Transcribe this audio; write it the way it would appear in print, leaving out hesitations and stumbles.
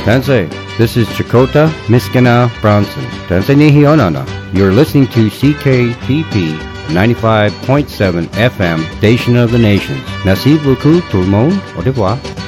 Sensei, this is Chakota Miskina Bronson. Sensei Nihionana. You're listening to CKPP 95.7 FM, Station of the Nations. Merci beaucoup tout le monde. Au revoir.